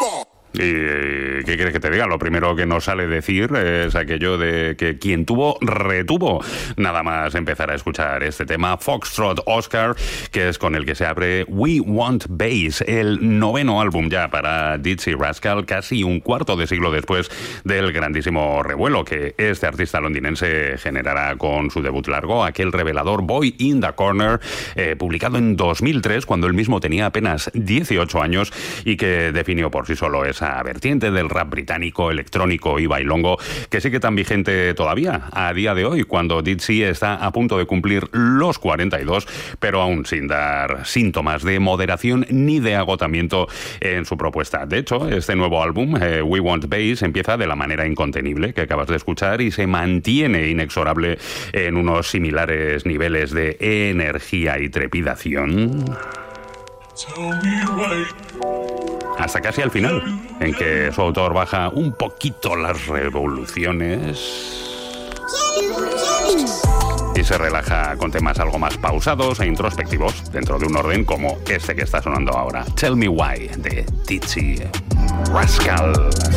¿Y qué quieres que te diga? Lo primero que nos sale decir es aquello de que quien tuvo, retuvo. Nada más empezar a escuchar este tema, Foxtrot Oscar, que es con el que se abre We Want Bass, el 9º álbum ya para Dizzy Rascal, casi un cuarto de siglo después del grandísimo revuelo que este artista londinense generará con su debut largo, aquel revelador Boy in the Corner, publicado en 2003, cuando él mismo tenía apenas 18 años y que definió por sí solo esa vertiente del rap británico, electrónico y bailongo que sigue tan vigente todavía a día de hoy, cuando Dizzy está a punto de cumplir los 42, pero aún sin dar síntomas de moderación ni de agotamiento en su propuesta. De hecho, este nuevo álbum, We Want Bass, empieza de la manera incontenible que acabas de escuchar y se mantiene inexorable en unos similares niveles de energía y trepidación hasta casi al final, en que su autor baja un poquito las revoluciones y se relaja con temas algo más pausados e introspectivos dentro de un orden como este que está sonando ahora, Tell Me Why, de Dizzy Rascal.